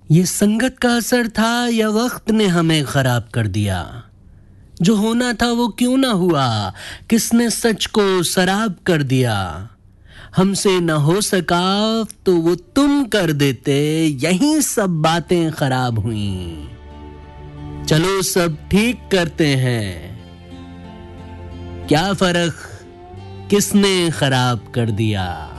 ये संगत का असर था या वक्त ने हमें खराब कर दिया? जो होना था वो क्यों ना हुआ? किसने सच को शराब कर दिया? हमसे न हो सका तो वो तुम कर देते, यही सब बातें खराब हुई। चलो सब ठीक करते हैं, क्या फर्क किसने खराब कर दिया?